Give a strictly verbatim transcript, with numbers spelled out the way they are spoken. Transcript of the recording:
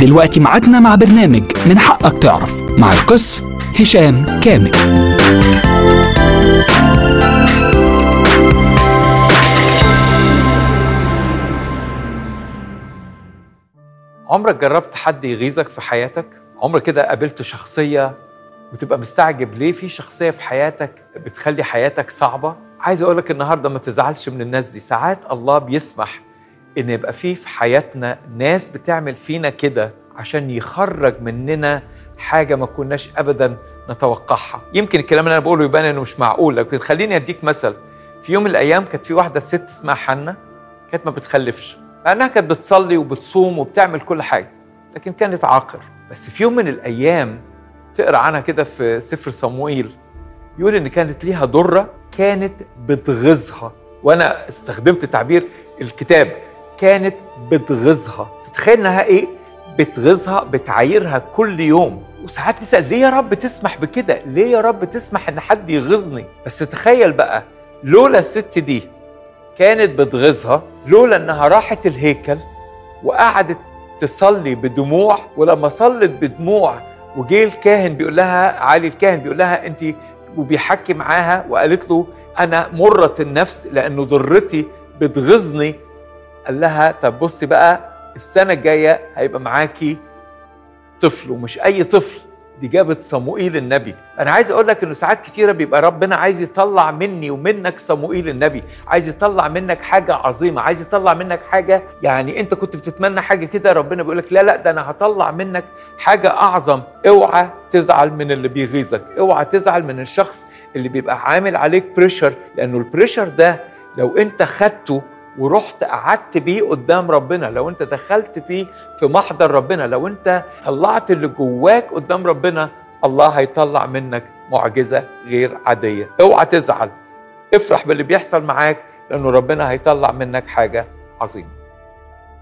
دلوقتي ميعادنا مع برنامج من حقك تعرف مع القس هشام كامل. عمرك جربت حد يغيظك في حياتك؟ عمرك كده قابلت شخصية وتبقى مستعجب ليه في شخصية في حياتك بتخلي حياتك صعبة؟ عايز أقولك النهاردة ما تزعلش من الناس دي. ساعات الله بيسمح إن يبقى فيه في حياتنا ناس بتعمل فينا كده عشان يخرج مننا حاجة ما كناش أبدا نتوقعها. يمكن الكلام اللي أنا بقوله يبان إنه مش معقول، لكن خليني أديك مثل. في يوم من الأيام كانت في واحدة ست اسمها حنة، كانت ما بتخلفش، لأنها كانت بتصلي وبتصوم وبتعمل كل حاجة، لكن كانت عاقر. بس في يوم من الأيام تقرأ عنها كده في سفر صموئيل، يقول إن كانت ليها ضرة كانت بتغيظها، وأنا استخدمت تعبير الكتاب كانت بتغيظها. فتخيل إنها إيه؟ بتغيظها، بتعايرها كل يوم. وساعات نسأل ليه يا رب تسمح بكده؟ ليه يا رب تسمح إن حد يغيظني؟ بس تخيل بقى، لولا الست دي كانت بتغيظها، لولا انها راحت الهيكل وقعدت تصلي بدموع، ولما صلت بدموع وجي الكاهن بيقول لها، علي الكاهن بيقول لها انت، وبيحكي معاها وقالت له انا مرة النفس لانه ضرتي بتغيظني، قال لها طب بصي بقى السنة الجاية هيبقى معاكي طفل، ومش اي طفل، دي جابت صموئيل النبي. انا عايز اقول لك انه ساعات كتيره بيبقى ربنا عايز يطلع مني ومنك صموئيل النبي، عايز يطلع منك حاجه عظيمه، عايز يطلع منك حاجه يعني انت كنت بتتمنى حاجه كده، ربنا بيقول لك لا لا ده انا هطلع منك حاجه اعظم. اوعى تزعل من اللي بيغيظك، اوعى تزعل من الشخص اللي بيبقى عامل عليك بريشر، لانه البريشر ده لو انت خدته ورحت قعدت بيه قدام ربنا، لو انت دخلت فيه في محضر ربنا، لو انت طلعت اللي جواك قدام ربنا، الله هيطلع منك معجزة غير عادية. اوعى تزعل، افرح باللي بيحصل معاك، لأنه ربنا هيطلع منك حاجة عظيمة.